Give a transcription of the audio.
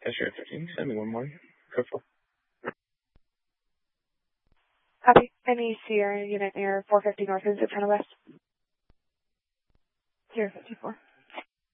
Sierra 13, send me one more. Code 4. Copy. Any Sierra unit near 450 North, is it China West? 054.